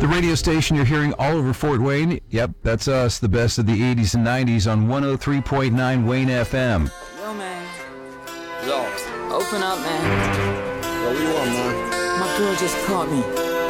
The radio station you're hearing all over Fort Wayne, yep, that's us, the best of the 80s and 90s on 103.9 Wayne FM. Yo, man. Yo. Open up, man. Yo, what you want, man? My girl just caught me.